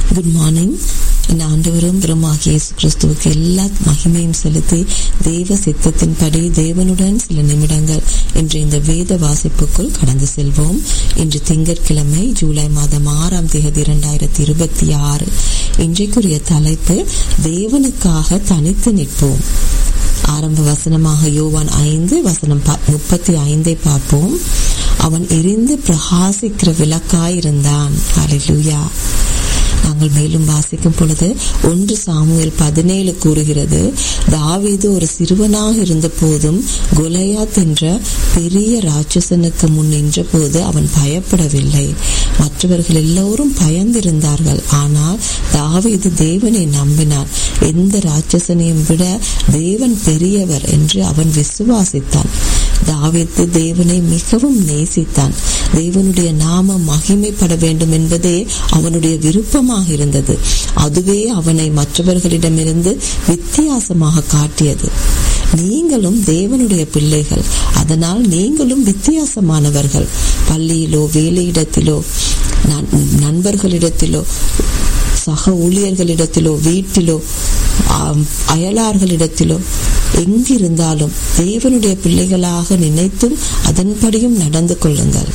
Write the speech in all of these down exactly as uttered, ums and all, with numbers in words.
Good morning. இந்த ஆண்டவரும் பெருமாகிய இயேசு கிறிஸ்துவுக்கு எல்லா மகிமையும் செலுத்தி தேவ சித்தத்தின்படி தேவனுடன் சில நிமிடங்கள் இன்று இந்த வேத வாசிப்புக்குள் கடந்து செல்வோம். இன்று திங்கட்கிழமை ஜூலை மாதம் ஆறாம் தேதி இரண்டாயிரத்தி இருபத்தி ஆறு. இன்றைக்குரிய தலைப்பு தேவனுக்காக தனித்து நிற்போம். ஆரம்ப வசனமாக யோவான் ஐந்து வசனம் முப்பத்தி ஐந்தை பார்ப்போம். அவன் எரிந்து பிரகாசிக்கிற விளக்காயிருந்தான். ஹல்லேலூயா. நாங்கள் மேலும் வாசிக்கும் பொழுது ஒன்று சாமுவேல் பதினேழு கூறுகிறது, தாவீது ஒரு சிறுவனாக இருந்த போதும் கோலியாத் என்ற பெரிய ராட்சசனுக்கு முன் நின்ற போது அவன் பயப்படவில்லை. மற்றவர்கள் எல்லோரும் பயந்திருந்தார்கள். ஆனால் தாவீது தேவனை நம்பினான். எந்த ராட்சசனையும் விட தேவன் பெரியவர் என்று அவன் விசுவாசித்தான். தாவீது தேவனை மிகவும் நேசித்தான். தேவனுடைய நாமம் மகிமைப்பட வேண்டும் என்பதே அவனுடைய விருப்பமாக இருந்தது. அதுவே அவனை மற்றவர்களிடமிருந்து வித்தியாசமாக காட்டியது. நீங்களும் தேவனுடைய பிள்ளைகள், அதனால் நீங்களும் வித்தியாசமானவர்கள். பள்ளியிலோ வேலையிடத்திலோ நண்பர்களிடத்திலோ சக ஊழியர்களிடத்திலோ வீட்டிலோ அயலார்களிடத்திலோ எங்கிருந்தாலும் தேவனுடைய பிள்ளைகளாக நினைத்தும் அதன்படியும் நடந்து கொள்ளுங்கள்.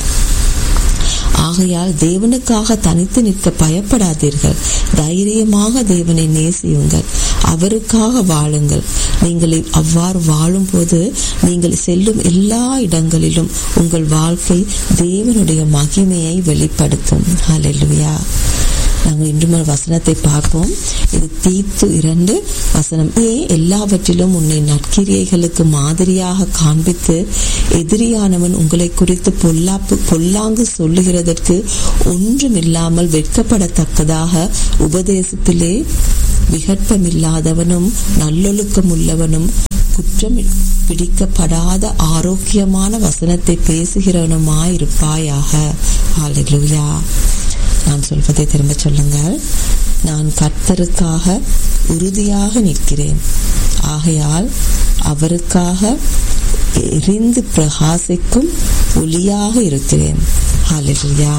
ஆகையால் தேவனுக்காக தனித்து நிற்க பயப்படாதீர்கள். தைரியமாக தேவனை நேசியுங்கள், அவருக்காக வாழுங்கள். நீங்கள் அவ்வாறு வாழும் போது நீங்கள் செல்லும் எல்லா இடங்களிலும் உங்கள் வாழ்க்கை தேவனுடைய மகிமையை வெளிப்படுத்தும். ஹல்லேலூயா. நாங்கள் இன்று ஒரு வசனத்தை பார்ப்போம். இது தீத்து இரண்டு வசனம். ஏ எல்லாவற்றிலும் உன்னை நற்கிரியைகளுக்கு மாதிரியாக காண்பித்து எதிரியானவன் உங்களை குறித்து பொல்லாப்பு பொல்லாங்கு சொல்லுகிறதற்கு ஒன்றுமில்லாமல் வெட்கப்படத்தக்கதாக உபதேசத்திலே விகற்பமில்லாதவனும் நல்லொழுக்கம் உள்ளவனும் குற்றம் பிடிக்கப்படாத ஆரோக்கியமான வசனத்தை பேசுகிறவனுமாயிருப்பாயாக. ஹல்லேலூயா. நான் சொல்வதை திரும்ப சொல்லுங்கள். நான் கர்த்தருக்காக உறுதியாக நிற்கிறேன். ஆகையால் அவருக்காக எரிந்து பிரகாசிக்கும் ஒளியாக இருக்கிறேன். ஹல்லேலூயா.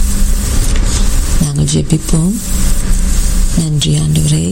நாங்கள் ஜெபிப்போம். நன்றி ஆண்டவரே,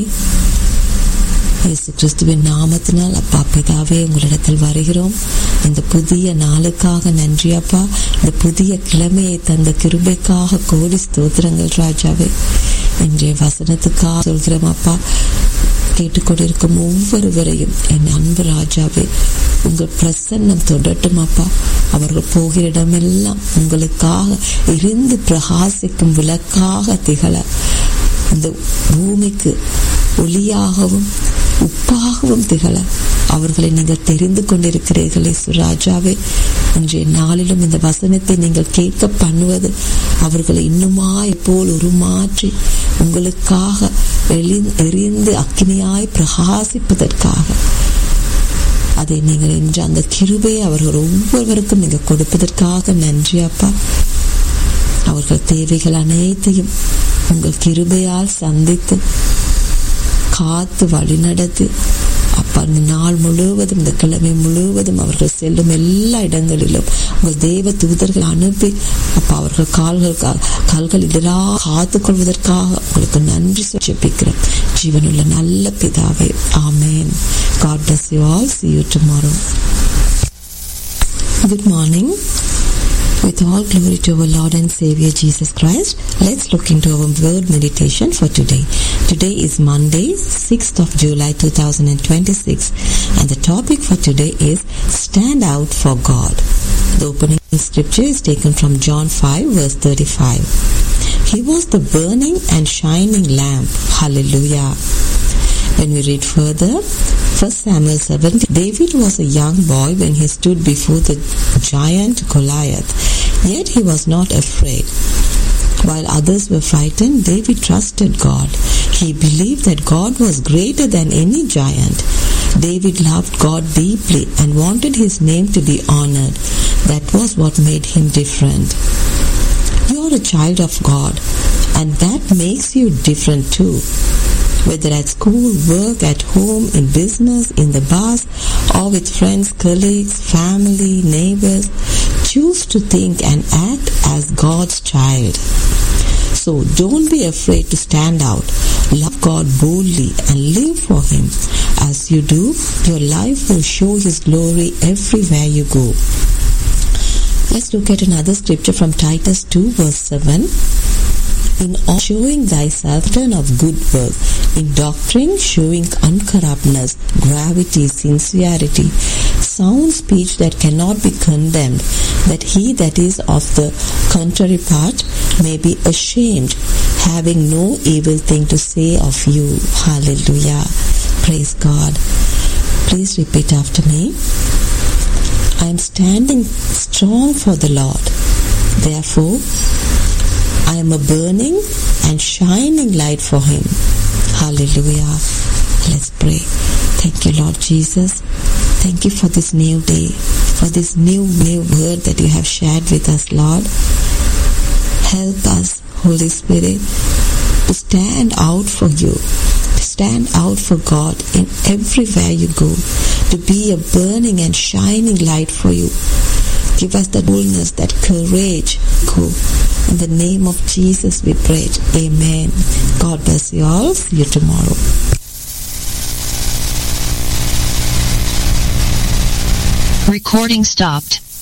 இயேசு கிறிஸ்துவின் நாமத்தினால் அப்பா பிதாவே உங்களிடத்தில் வருகிறோம். இந்த புதிய நாளுக்காக நன்றி அப்பா. இந்த புதிய கிழமையை தந்த கிருபைக்காக கோடி ஸ்தோத்திரங்கள் ராஜாவே. இன்றைய வசனத்துக்காக சொல்கிறோம் அப்பா. கேட்டுக்கொண்டிருக்கும் ஒவ்வொருவரையும் என் அன்பு ராஜாவே உங்கள் பிரசன்னம் தொடட்டும் அப்பா. அவர்கள் போகிற இடமெல்லாம் உங்களுக்காக எரிந்து பிரகாசிக்கும் விளக்காக திகழ, இந்த பூமிக்கு ஒளியாகவும் உப்பாகவும் திகழ அவர்களை நீங்கள் தெரிந்து கொண்டிருக்கிறீர்களே சுராஜாவே. இன்றைய நாளிலும் இந்த வசனத்தை நீங்கள் கேட்க பண்ணுவது அவர்களை இன்னுமாய் போல் உருமாற்றி உங்களுக்காக எரிந்து அக்கினியாய் பிரகாசிப்பதற்காக அதை நீங்கள் இன்று அந்த கிருபையை அவர்கள் ஒவ்வொருவருக்கும் நீங்கள் கொடுப்பதற்காக நன்றி அப்பா. அவர்கள் தேவைகள் அனைத்தையும் உங்கள் கிருபையால் சந்தித்து காத்து வழிநடத்தி அப்பா இந்த நாள் முழுவதும் இந்த கிழமை முழுவதும் அவர்கள் செல்லும் எல்லா இடங்களிலும் உங்கள் தேவ தூதர்கள் அனுப்பி அப்பா அவர்கள் கால்கள் கால்கள் எதிராக காத்து கொள்வதற்காக உங்களுக்கு நன்றி ஜெபிக்கிறோம். ஜீவனுள்ள நல்ல பிதாவே, ஆமேன். God bless you all. See you tomorrow. Good morning. With all glory to our Lord and Savior Jesus Christ, let's look into our word meditation for today. Today is Monday, sixth of July two thousand twenty-six, and the topic for today is Stand Out for God. The opening scripture is taken from John five verse thirty-five. He was the burning and shining lamp. Hallelujah. When we read further, First Samuel seven, David was a young boy when he stood before the giant Goliath, yet he was not afraid. While others were frightened, David trusted God. He believed that God was greater than any giant. David loved God deeply and wanted his name to be honored. That was what made him different. You are a child of God, and that makes you different too. Whether at school, work, at home, in business, in the bus, or with friends, colleagues, family, neighbors, choose to think and act as God's child. So don't be afraid to stand out. Love God boldly and live for Him. As you do, your life will show His glory everywhere you go. Let's look at another scripture from Titus two verse seven. In all showing thyself turn of good work, in doctrine showing uncorruptness, gravity, sincerity, sound speech that cannot be condemned, that he that is of the contrary part may be ashamed, having no evil thing to say of you. Hallelujah. Praise God. Please repeat after me. I am standing strong for the Lord. Therefore, I am a burning and shining light for Him. Hallelujah. Let's pray. Thank you, Lord Jesus. Thank you for this new day, for this new, new word that you have shared with us, Lord. Help us, Holy Spirit, to stand out for you, to stand out for God in everywhere you go, to be a burning and shining light for you. Give us that boldness, that courage. Go. In the name of Jesus we pray. Amen. God bless you all. See you tomorrow. Recording stopped.